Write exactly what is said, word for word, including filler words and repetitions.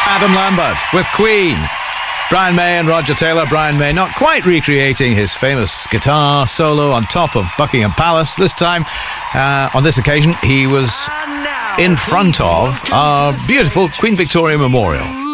Adam Lambert with Queen. Brian May and Roger Taylor. Brian May not quite recreating his famous guitar solo on top of Buckingham Palace. This time, uh, on this occasion, he was in front of our beautiful Queen Victoria Memorial.